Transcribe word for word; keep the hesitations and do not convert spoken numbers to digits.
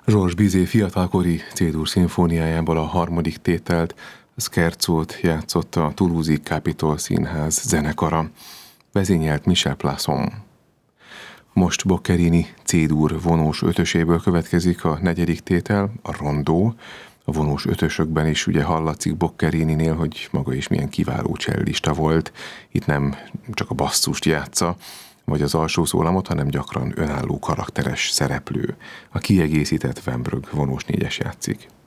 Georges Bizet fiatalkori C-dur szimfóniájából a harmadik tételt, a Scherzót játszotta a Toulouse-i Capitol Színház zenekara. Vezényelt Michel Plasson. Most Boccherini C-dur vonós ötöséből következik a negyedik tétel, a rondó. A vonós ötösökben is ugye hallatszik Boccherininél, hogy maga is milyen kiváló csellista volt. Itt nem csak a basszust játsza, vagy az alsó szólamot, hanem gyakran önálló karakteres szereplő. A kiegészített Wembrugh vonós négyes játszik.